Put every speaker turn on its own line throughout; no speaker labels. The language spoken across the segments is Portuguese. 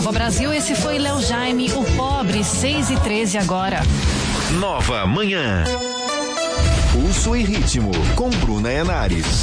Nova Brasil, esse foi Léo Jaime, o pobre, 6h13 agora.
Nova Manhã. Pulso e ritmo, com Bruna Henares.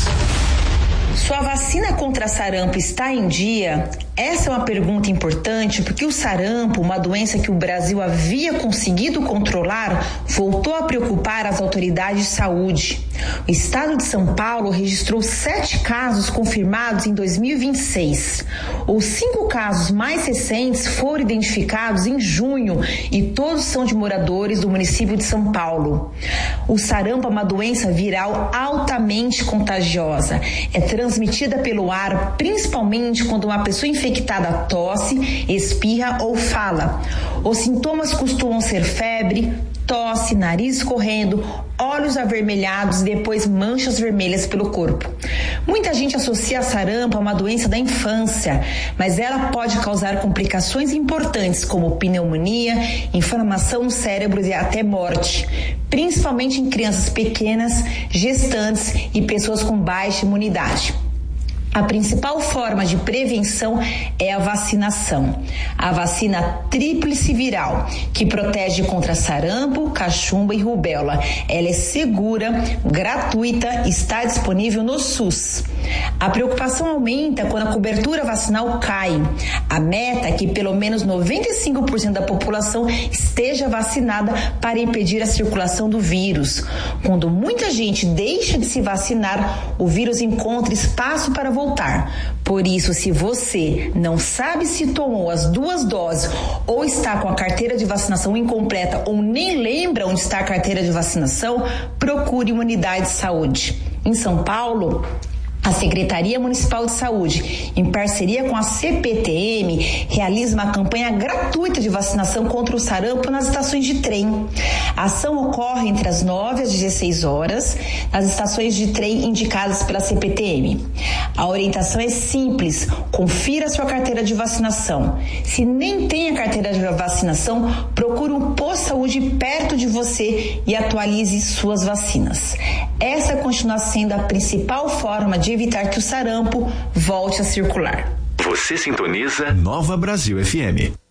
Sua vacina contra sarampo está em dia? Essa é uma pergunta importante porque o sarampo, uma doença que o Brasil havia conseguido controlar, voltou a preocupar as autoridades de saúde. O estado de São Paulo registrou 7 casos confirmados em 2026. Os 5 casos mais recentes foram identificados em junho e todos são de moradores do município de São Paulo. O sarampo é uma doença viral altamente contagiosa. É transmitida pelo ar, principalmente quando uma pessoa infectada tosse, espirra ou fala. Os sintomas costumam ser febre, tosse, nariz escorrendo, olhos avermelhados e depois manchas vermelhas pelo corpo. Muita gente associa a sarampo a uma doença da infância, mas ela pode causar complicações importantes como pneumonia, inflamação no cérebro e até morte, principalmente em crianças pequenas, gestantes e pessoas com baixa imunidade. A principal forma de prevenção é a vacinação. A vacina tríplice viral, que protege contra sarampo, cachumba e rubéola. Ela é segura, gratuita e está disponível no SUS. A preocupação aumenta quando a cobertura vacinal cai. A meta é que pelo menos 95% da população esteja vacinada para impedir a circulação do vírus. Quando muita gente deixa de se vacinar, o vírus encontra espaço para voltar. Por isso, se você não sabe se tomou as 2 doses ou está com a carteira de vacinação incompleta ou nem lembra onde está a carteira de vacinação, procure uma unidade de saúde. Em São Paulo, a Secretaria Municipal de Saúde, em parceria com a CPTM, realiza uma campanha gratuita de vacinação contra o sarampo nas estações de trem. A ação ocorre entre as 9 às 16 horas, nas estações de trem indicadas pela CPTM. A orientação é simples, confira sua carteira de vacinação. Se nem tem a carteira de vacinação, procure um posto de saúde perto de você e atualize suas vacinas. Essa continua sendo a principal forma de evitar que o sarampo volte a circular.
Você sintoniza Nova Brasil FM.